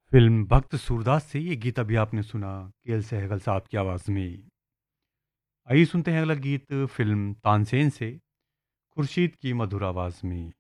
Film भक्त सूरदास से ये गीत अभी आपने सुना केएल सहगल साहब की आवाज़ में। आइए सुनते हैं अगला गीत फिल्म तानसेन से खुर्शीद की मधुर आवाज़ में।